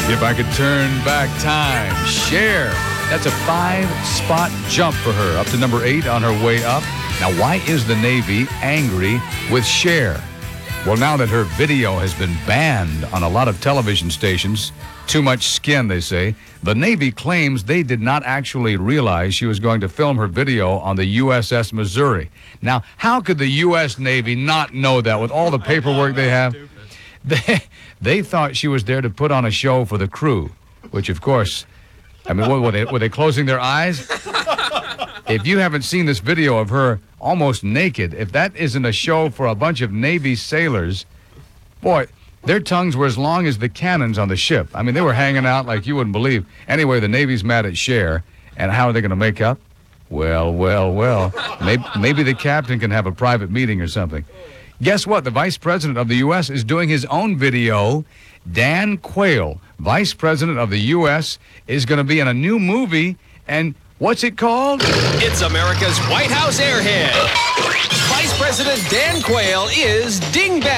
If I could turn back time, Cher. That's a 5-spot jump for her, up to number 8 on her way up. Now, why is the Navy angry with Cher? Well, now that her video has been banned on a lot of television stations, too much skin, they say, the Navy claims they did not actually realize she was going to film her video on the USS Missouri. Now, how could the U.S. Navy not know that with all the paperwork they have? They thought she was there to put on a show for the crew, which, of course, I mean, were they closing their eyes? If you haven't seen this video of her almost naked, if that isn't a show for a bunch of Navy sailors, boy, their tongues were as long as the cannons on the ship. I mean, they were hanging out like you wouldn't believe. Anyway, the Navy's mad at Cher, and how are they going to make up? Well. Maybe the captain can have a private meeting or something. Guess what? The Vice President of the U.S. is doing his own video. Dan Quayle, Vice President of the U.S., is going to be in a new movie, and what's it called? It's America's White House airhead. Vice President Dan Quayle is Dingbat.